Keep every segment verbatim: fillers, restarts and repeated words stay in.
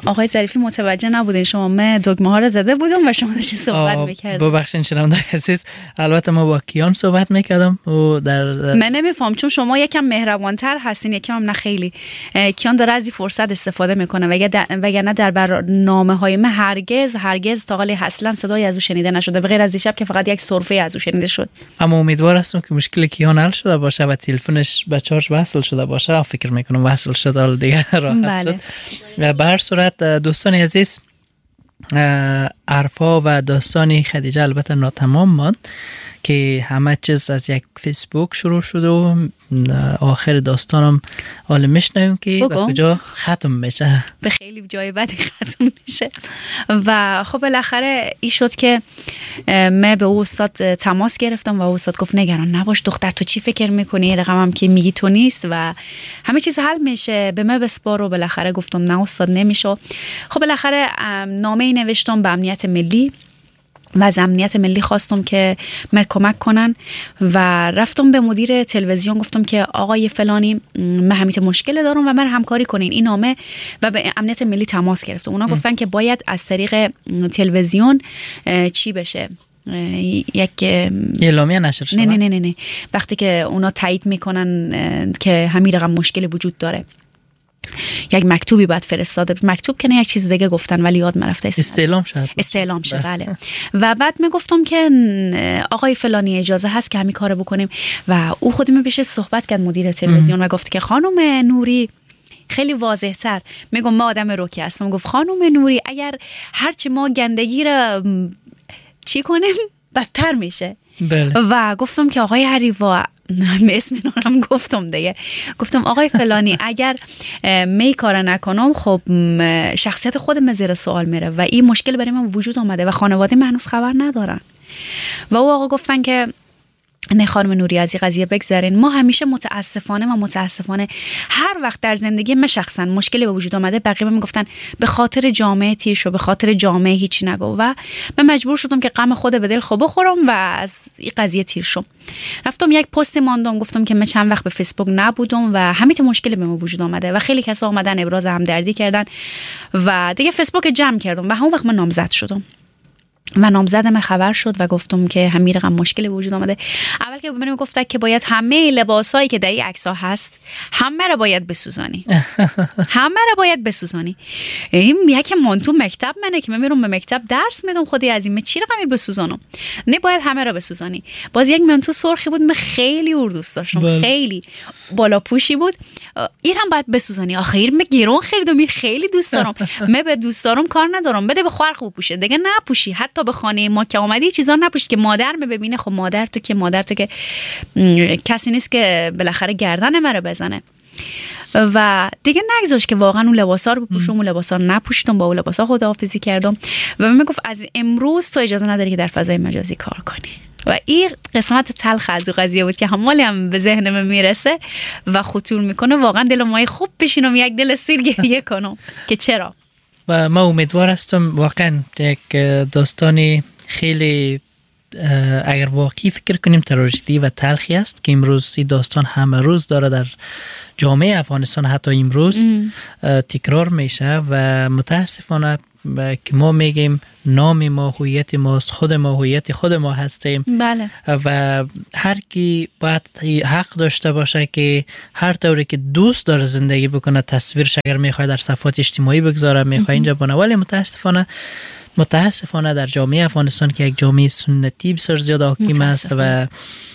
آقای ظریفی متوجه نبودین شما من دگمه ها رو زده بودم و شما داشتین صحبت میکردین. ببخشید شنونده عزیز، البته ما با کیان صحبت میکردم و در من نمیفهم چون شما یکم مهربانتر هستین یکم هم نه خیلی. کیان داره از این فرصت استفاده میکنه وگرنه در برنامه‌های من هرگز هرگز تا حالی اصلا صدای از او شنیده نشده به غیر از دیشب که فقط یک سرفه از او شنیده شد. اما امیدوار هستم که مشکل کیان حل شده باشه و تلفنش به چارج وصل شده باشه. فکر میکنم وصل شده، حال دیگه راحت بله. شد. به هر صورت دوستان عزیز، عرفا و داستان خدیجه البته ناتمام ماند که همه چیز از یک فیسبوک شروع شد و آخر داستانم حال میشنویم که به کجا ختم میشه. به خیلی جای بدی ختم میشه. و خب بالاخره این شد که من به او استاد تماس گرفتم و او استاد گفت نگران نباش دختر، تو چی فکر میکنی؟ رقمم که میگی تو نیست و همه چیز حل میشه، به من بسپار. بالاخره گفتم نه استاد نمیشه. خب بالاخره نامه‌ای نوشتم به امنیت ملی و از امنیت ملی خواستم که من کمک کنن و رفتم به مدیر تلویزیون گفتم که آقای فلانی من همیت مشکل دارم و من همکاری کنین این نامه، و به امنیت ملی تماس گرفتم. اونا گفتن که باید از طریق تلویزیون چی بشه، یک اعلامیه نشر شه. نه نه نه نه نه وقتی که اونا تایید میکنن که همین رقم مشکل وجود داره یک مکتوبی باید فرستاده. مکتوب که نه یک چیز دیگه گفتن ولی یاد مرفته استعلام شد. استعلام شد بله. و بعد میگفتم که آقای فلانی اجازه هست که همین کارو بکنیم و او خودم بشه صحبت کرد مدیر تلویزیون و گفت که خانم نوری خیلی واضح تر، میگم ما آدم روکی هستم، گفت خانم نوری اگر هرچی ما گندگی رو چی کنیم بدتر میشه. بله. و گفتم که آقای حریوا اسم نورم گفتم دیگه، گفتم آقای فلانی اگر می کار نکنم خب شخصیت خودم زیر سوال میره و این مشکل برای من وجود آمده و خانواده من هنوز خبر ندارن. و او آقا گفتن که نه خانم نوری از این قضیه بگذارین، ما همیشه متاسفانه و متاسفانه هر وقت در زندگی من شخصا مشکلی به وجود آمده بقیه من گفتن به خاطر جامعه تیر شو، به خاطر جامعه هیچ نگو و من مجبور شدم که غم خود به دل خود بخورم و از این قضیه تیر شم. رفتم یک پست ماندم گفتم که من چند وقت به فیسبوک نبودم و همین مشکلی به من وجود آمده و خیلی کسا اومدن ابراز همدردی کردن و دیگه فیسبوک جمع کردم و همون وقت من نامزد شدم و نامزدم خبر شد و گفتم که همین رقم مشکل وجود آمده. اول که ببینیم گفتن که باید همه لباسایی که در این عکس‌ها هست همه رو باید بسوزانی. همه رو باید بسوزانی. این یک مانتو مکتب منه که من میرم به مکتب درس میدم، خودی از این چی رقمی بسوزانم؟ نه باید همه رو بسوزانی. باز یک مانتو سرخی بود من خیلی اور دوست داشتم، بل. خیلی بالا پوشی بود. این هم باید بسوزانی. آخر من گرون خریدم، خیلی دوست دارم. من به دوست دارم کار ندارم. بده به خواهر خوب پوشه. دیگه نپوشی. حتی به خانه ما که اومدی چیزا نپوشید که مادر me ببینه. خب مادر تو که مادر تو که کسی نیست که بالاخره گردن من رو بزنه. و دیگه نگذاشت که واقعا اون لباسا رو بپوشم. اون لباسا رو نپوشیدم، با اون لباسا خداحافظی کردم و من گفت از امروز تو اجازه نداری که در فضای مجازی کار کنی. و این قسمت تلخ از قضیه بود که همالی هم به ذهن من میرسه و خطور میکنه. واقعا دل ما خوب بشینم یک دل سیر گریه کنم که چرا. و ما امیدوار هستم واقعا یک داستانی خیلی اگر واقعی فکر کنیم تراژدی و تلخی است که امروز این داستان همه روز داره در جامعه افغانستان حتی امروز تکرار میشه و متاسفانه که ما میگیم نام ما هویت ماست، خود ما هویت خود ما هستیم. بله. و هر کی باید حق داشته باشه که هر طوری که دوست داره زندگی بکنه تصویرش اگر میخواد در صفحات اجتماعی بگذاره میخواد اینجا بونه. ولی متاسفانه متاسفانه در جامعه افغانستان که یک جامعه سنتی بسیار زیاد حاکم است و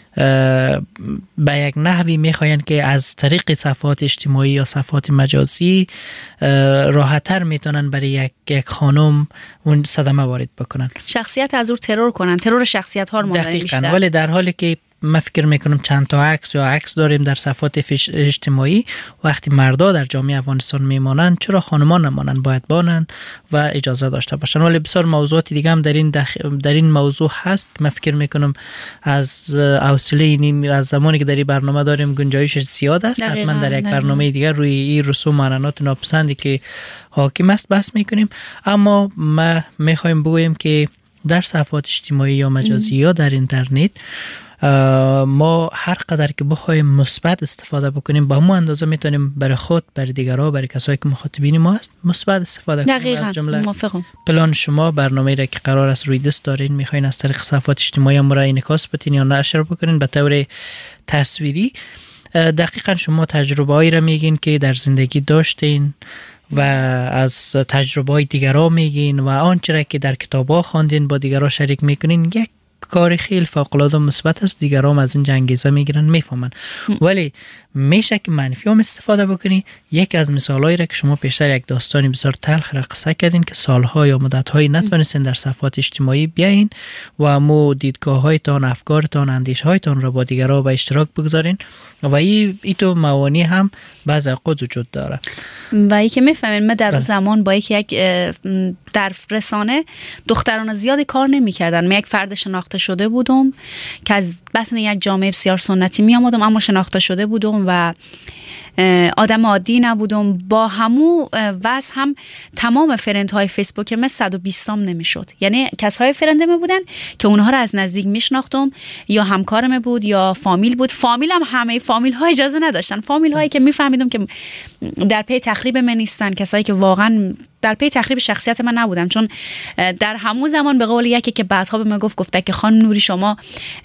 به یک نحوی میخواین که از طریق صفحات اجتماعی یا صفحات مجازی راحت‌تر میتونن برای یک یک خانم اون صدمه وارد بکنن، شخصیت از او ترور کنن، ترور شخصیت ها رو مادر بیشتر. ولی در حالی که من فکر میکنم چند تا عکس یا عکس داریم در صفحات اجتماعی، وقتی مردا در جامعه افغانستان میمانند چرا خانمان نمانند؟ باید بانند و اجازه داشته باشند. ولی بسیار موضوعات دیگه هم در این دخ... در این موضوع هست. من فکر میکنم از حوصله این از زمانی که در این برنامه داریم گنجایش زیاد است. حتما در یک برنامه دیگه روی این رسوم و عنعنات ناپسندی که حاکم است بحث میکنیم. اما ما میخوایم بگوییم که در صفحات اجتماعی یا مجازی ام. یا در اینترنت ما هر قدر که بخوایم مثبت استفاده بکنیم با همون اندازه میتونیم برای خود، برای دیگرها، برای کسایی که مخاطبین ما هست مثبت استفاده کنیم. دقیقاً موافقم. پلان شما برنامه‌ای را که قرار است روی دست دارین میخواین از طریق صفحات اجتماعی ما را انعکاس بدین یا نشر بکنین به طور تصویری، دقیقاً شما تجربه‌ای را میگین که در زندگی داشتین و از تجربه‌های دیگران میگین و آنچه را که در کتاب‌ها خواندین با دیگران شریک میکنین. یک کار خیلی فوق‌العاده مثبت است، دیگران از این انگیزه میگیرن، میفهمن. ولی میشه که منفی هم استفاده بکنی. یکی از مثالایی را که شما پیشتر یک داستانی بسیار تلخ را قصه کردین که سالها یا مدت‌های نتونستین در صفحات اجتماعی بیاین و مو دیدگاه‌هایتان، افکارتان، اندیشه‌هایتان را با دیگران به اشتراک بگذارین و این ای تو موانع هم بعضی اوقات وجود داره. و ای که میفهمین من در بله. زمان با یک یک در رسانه دختران زیادی کار نمی‌کردن. من یک فرد شناخته شده بودم که از بطن یک جامعه بسیار سنتی می آمدم، اما شناخته شده بودم و آدم عادی نبودم. با همو وضع هم تمام فرندهای فیسبوک من صد و بیست تام نمیشد. یعنی کسای فرندم بودن که اونها رو از نزدیک میشناختم، یا همکارم بود یا فامیل بود. فامیل هم همه فامیل ها اجازه نداشتن. فامیل هایی که میفهمیدم که در پی تخریب من نیستن، کسایی که واقعا در پی تخریب شخصیت من نبودم. چون در همون زمان به قول یکی که بعدها به من گفت گفته که خانم نوری شما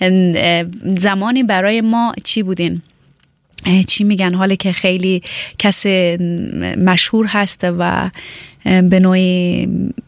زمانی برای ما چی بودین، چی میگن، حالی که خیلی کس مشهور هست و به نوعی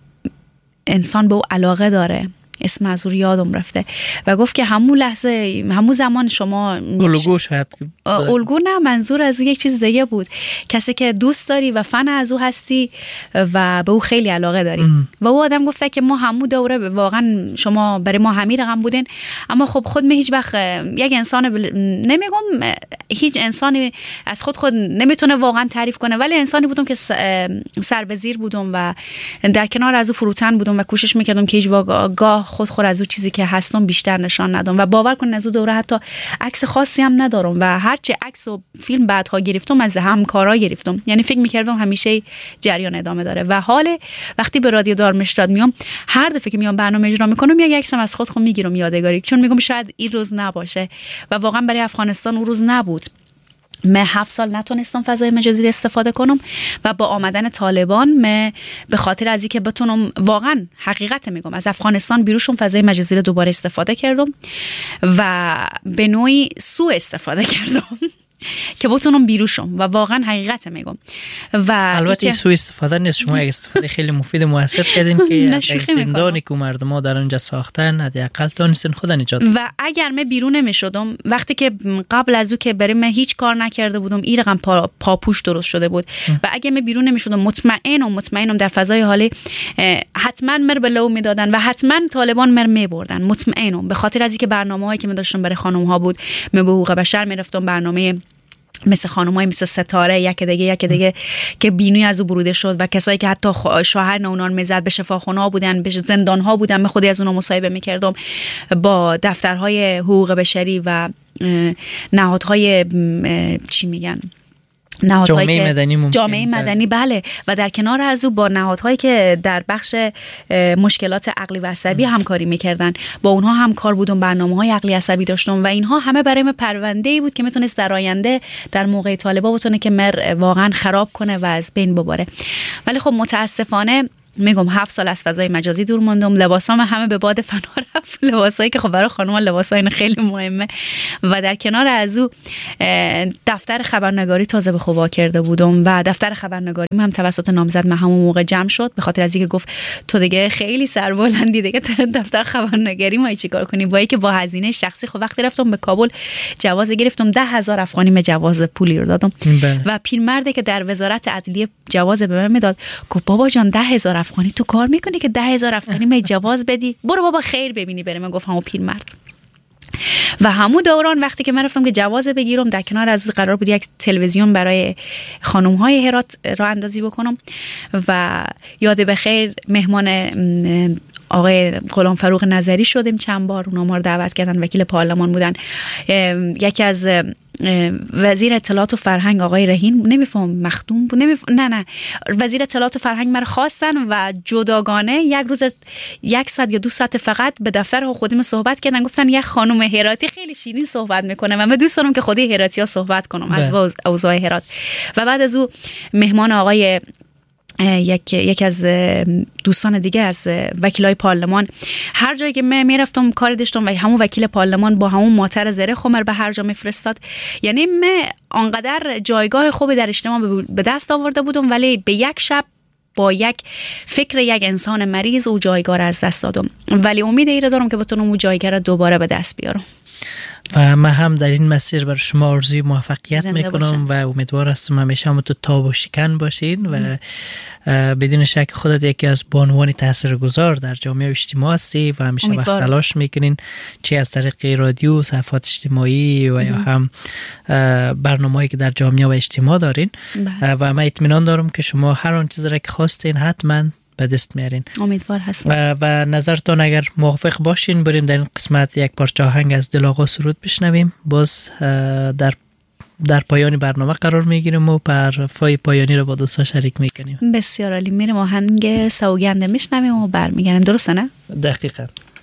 انسان به او علاقه داره، اسم از او یادم رفته، و گفت که همون لحظه همون زمان شما الگو شاید الگو نه، منظور از او یک چیز دیگه بود، کسی که دوست داری و فن از او هستی و به او خیلی علاقه داری. ام. و او آدم گفته که ما همون دوره واقعا شما برای ما همین رقم بودین. اما خب خود من هیچ وقت یک انسان بل... نمیگم هیچ انسانی از خود خود نمیتونه واقعا تعریف کنه، ولی انسانی بودم که سر به زیر بودم و در کنار از او فروتن بودم و کوشش میکردم که هیچ واقعا خود خود از او چیزی که هستم بیشتر نشان ندم. و باور کنید از او دوره حتی عکس خاصی هم ندارم و هرچی عکس و فیلم بعدها گرفتم از همکارا گرفتم. یعنی فکر میکردم همیشه جریان ادامه داره. و حال وقتی به رادیو دارمشتاد میام، هر دفعه که میام برنامه اجرا میکنم یک عکسم از خود خود میگیرم یادگاری، چون میگم شاید این روز نباشه. و واقعا برای افغانستان اون روز نبود. من هفت سال نتونستم فضای مجازی استفاده کنم و با آمدن طالبان من به خاطر از اینکه بتونم واقعا حقیقت میگم از افغانستان بیروشم فضای مجازی رو دوباره استفاده کردم و به نوعی سوء استفاده کردم که بتونم بیروشم و واقعا حقیقت میگم. و البته سوء استفاده نیست، شما یک استفاده خیلی مفید و موثر کردین که یک زندانی که مردم ها در اونجا ساختن حداقل تونستین خود نجات. و اگر من بیرون نمیشدم، وقتی که قبل از او که برای من هیچ کار نکرده بودم، این رقم پا، پاپوش درست شده بود ام. و اگر من بیرون نمیشدم مطمئنم مطمئنم در فضای حالی حتما مر به لو میدادن و حتما طالبان مر میبردن، مطمئنم. به خاطر از اینکه برنامه‌هایی که من داشتم برای خانم ها بود، من به حقوق بشر میرفتم، برنامه مثل خانم‌های مثل ستاره یک دیگه یک دیگه که بینوی از او بروده شد و کسایی که حتی شوهر نونان میزد به شفاخانه‌ها بودن، به زندان‌ها بودن، من خودی از اونها مصاحبه می‌کردم با دفترهای حقوق بشری و نهادهای چی میگن جامعه مدنی ممکن. جامعه مدنی بله. و در کنار از او با نهادهایی که در بخش مشکلات عقلی و عصبی همکاری میکردن، با اونها هم کار بودم، برنامه‌های عقلی عصبی داشتم و اینها همه برای من پرونده‌ای بود که میتونست در آینده در موقع طالبا بتونه که مر واقعا خراب کنه و از بین ببره. ولی خب متاسفانه میگم هفت سال از فضای مجازی دور موندم، لباسام همه به باد فنا رفت، لباسایی که خب برای خانم‌ها لباسای خیلی مهمه. و در کنار از او دفتر خبرنگاری تازه به خوبا کرده بودم و دفتر خبرنگاری هم توسط نامزد من همون موقع جمع شد، به خاطر از اینکه گفت تو دیگه خیلی سربلندی دیگه دفتر خبرنگاری ما چیکار کنیم. با اینکه با هزینه شخصی خب وقتی رفتم به کابل جواز گرفتم، ده هزار افغانی من جواز پولی رو دادم بله. و پیرمردی که در وزارت عدلیه جواز به من میداد گفت بابا جان ده هزار افغانی تو کار میکنی که ده هزار افغانی می جواز بدی؟ برو بابا خیر ببینی بره. من گفتم همون پیرمرد. و همون دوران وقتی که من رفتم که جواز بگیرم، در کنار از قرار بود یک تلویزیون برای خانم های هرات راه اندازی بکنم و یاد بخیر مهمان آقای غلام فروغ نظری شدیم چند بار، اونا ما رو دعوت کردن، وکیل پارلمان بودن. یکی از وزیر اطلاعات و فرهنگ آقای رهین، نمیفهم مخدوم بود، نمیفهم نه نه وزیر اطلاعات و فرهنگ مرا خواستن و جداگانه یک روز یک ساعت یا دو ساعت فقط به دفتر خودم صحبت کردن. گفتن یک خانم هراتی خیلی شیرین صحبت میکنه و من دوست دارم که خودی هراتی ها صحبت کنم از اوضاع هرات. و بعد از او مهمان آقای یک یک از دوستان دیگه از وکیلای پارلمان، هر جایی که من میرفتم کار داشتم و همون وکیل پارلمان با همون ماتر زره خمر به هر جا میفرستاد. یعنی من آنقدر جایگاه خوبی در اجتماع به دست آورده بودم، ولی به یک شب با یک فکر یک انسان مریض او جایگاه را از دست دادم. ولی امید ای را دارم که بتونم او جایگاه را دوباره به دست بیارم. و من هم در این مسیر بر شما آرزوی موفقیت میکنم و امیدوار هستم همیشه هم تو تاب و شکن باشین و بدون شک خودت یکی از بانوان تاثیرگذار در جامعه و اجتماع هستی و همیشه وقت تلاش میکنین، چه از طریق رادیو، صفحات اجتماعی و یا هم برنامه‌ای که در جامعه و اجتماع دارین. و من اطمینان دارم که شما هر آن چیزی را که خواستین حتما به دست میارین. امیدوار هستم. و, و نظرتون اگر موافق باشین بریم در این قسمت یک پارچه آهنگ از دل آقا سرود بشنویم. باز در در پایان برنامه قرار میگیریم و پرفای پایانی رو با دوستا شریک میکنیم. بسیار عالی. میریم آهنگ سوگند میشنویم و برمیگردیم. درسته نه؟ دقیقاً.